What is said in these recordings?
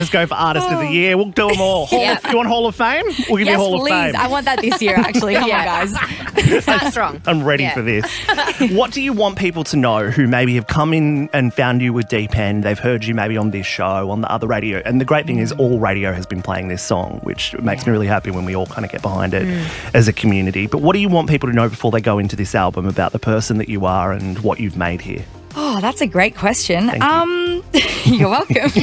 Let's go for Artist of the Year. We'll do them all. You want Hall of Fame? We'll give you Hall of Fame. I want that this year, actually. Come on, guys. Start strong. I'm ready for this. What do you want people to know who maybe have come in and found you with Deep End? They've heard you maybe on this show, on the other radio. And the great thing is all radio has been playing this song, which makes me really happy when we all kind of get behind it as a community. But what do you want people to know before they go into this album about the person that you are and what you've made here? Oh, that's a great question. Thank You're welcome.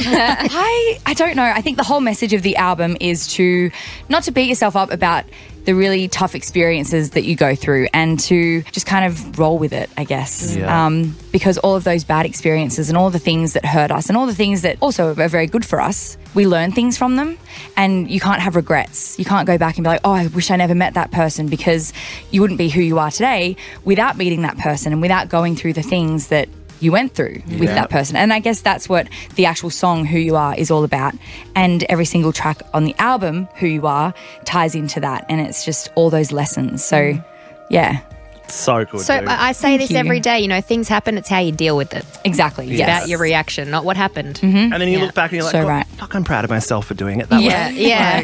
I don't know. I think the whole message of the album is to not to beat yourself up about the really tough experiences that you go through and to just kind of roll with it, I guess. Yeah. Because all of those bad experiences and all the things that hurt us and all the things that also are very good for us, we learn things from them, and you can't have regrets. You can't go back and be like, oh, I wish I never met that person, because you wouldn't be who you are today without meeting that person and without going through the things that you went through with that person. And I guess that's what the actual song Who You Are is all about. And every single track on the album, Who You Are, ties into that. And it's just all those lessons. So, yeah. So good. So dude. I say this every day, things happen, it's how you deal with it. Exactly. It's about your reaction, not what happened. And then you look back and you're like, So God, right. fuck, I'm proud of myself for doing it that way. Yeah.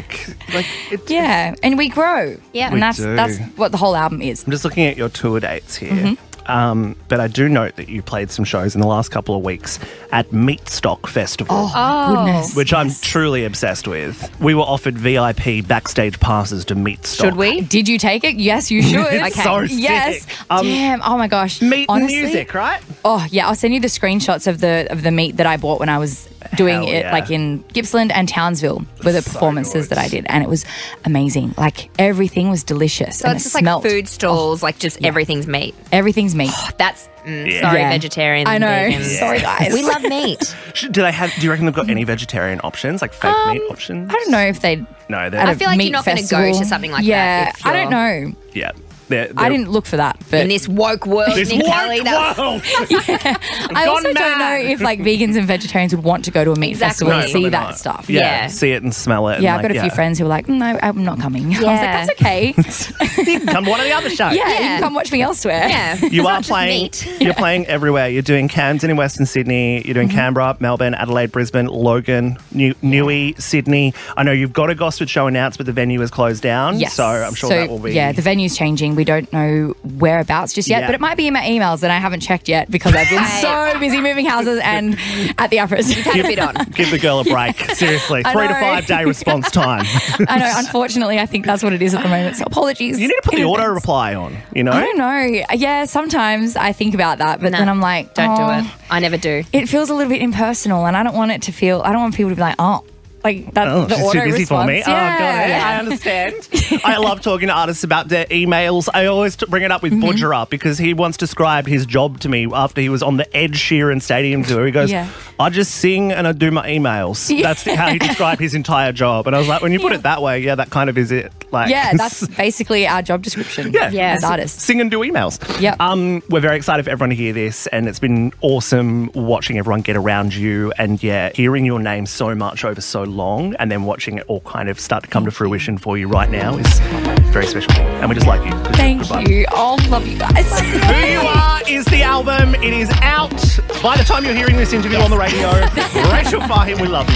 Yeah. And we grow. Yeah. And that's do. what the whole album is. I'm just looking at your tour dates here. But I do note that you played some shows in the last couple of weeks at Meatstock Festival. Goodness. Which I'm truly obsessed with. We were offered VIP backstage passes to Meatstock. Should we? Did you take it? Yes, you should. It's so sick. Yes. Damn. Oh my gosh. Meat and Honestly, music, right? Oh yeah, I'll send you the screenshots of the meat that I bought when I was doing Hell it, yeah. like in Gippsland and Townsville, were the So performances good. that I did, and it was amazing. Like everything was delicious. So and it's it just smelled. like food stalls, like just everything's meat. Everything's meat. That's, sorry, Yeah. vegetarians. I know. vegans. Sorry, guys. We love meat. Do you reckon they've got any vegetarian options, like fake meat options? I don't know if they. No, at I a feel like meat you're not going to go festival. to something like yeah, that. I don't know. yeah. I didn't look for that, but In this woke world, This Nick woke Kelly, that world. I gone also don't know mad. if like vegans and vegetarians would want to go to a meat Exactly. festival No, and see probably that not. stuff. Yeah. See it and smell it. Yeah, and I've got a few friends who were like, no, I'm not coming. I was like, Yeah. that's okay. You can come to one of the other shows. Yeah, you can come watch me elsewhere. Yeah. You It's are not just playing. meat. You're playing everywhere. You're doing Camden in Western Sydney. You're doing Canberra, Melbourne, Adelaide, Brisbane, Logan, Newey, Sydney. I know you've got a Gosford show announced, but the venue is closed down. Yes. So I'm sure that will be. Yeah, the venue's changing. We don't know whereabouts just yet, Yeah. but it might be in my emails that I haven't checked yet because I've been so busy moving houses and at the Uppers. Had a bit on. Give the girl a break. Seriously, I 3 to know. 5 day response time. I know, unfortunately, I think that's what it is at the moment. So apologies. You need to put in the auto advance. reply on. You know. I don't know. Yeah, sometimes I think about that, but Nah, then I'm like, Don't oh, do it. I never do. It feels a little bit impersonal, and I don't want it to feel. I don't want people to be like, oh, like that. Oh, the she's auto too busy response. for me. Yeah. Oh, got it. I understand. I love talking to artists about their emails. I always bring it up with Budgerah because he once described his job to me after he was on the Ed Sheeran Stadium tour. He goes, Yeah. I just sing and I do my emails. Yeah. That's how he described his entire job. And I was like, when you put it that way, yeah, that kind of is it. Like, Yeah, that's basically our job description. Yeah. as artists. Sing and do emails. Yep. We're very excited for everyone to hear this, and it's been awesome watching everyone get around you and hearing your name so much over so long, and then watching it all kind of start to come to fruition for you right now is very special. And we just like you. Thank Goodbye. you. Oh, love you guys. Who You Are is the album. It is out by the time you're hearing this interview on the radio. Rachel Fahim, we love you.